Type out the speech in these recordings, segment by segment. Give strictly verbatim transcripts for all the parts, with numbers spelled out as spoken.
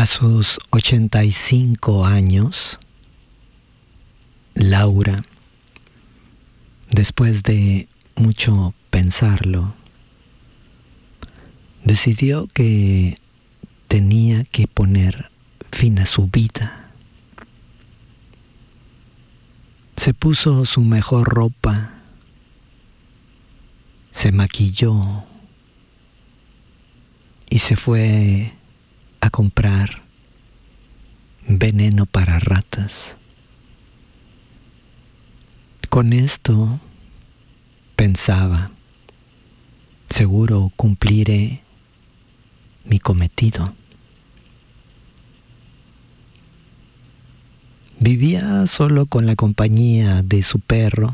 A sus ochenta y cinco años, Laura, después de mucho pensarlo, decidió que tenía que poner fin a su vida. Se puso su mejor ropa, se maquilló y se fue a comprar veneno para ratas. Con esto pensaba, seguro cumpliré mi cometido. Vivía solo con la compañía de su perro.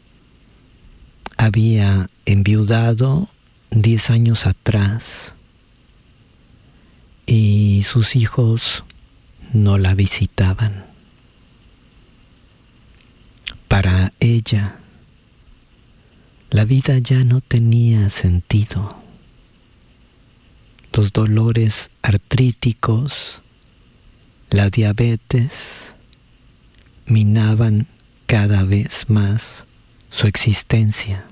Había enviudado diez años atrás y sus hijos no la visitaban. Para ella, la vida ya no tenía sentido. Los dolores artríticos, la diabetes, minaban cada vez más su existencia.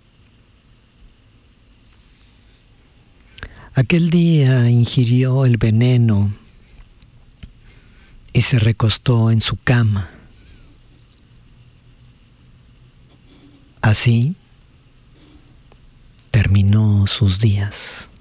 Aquel día ingirió el veneno y se recostó en su cama. Así terminó sus días.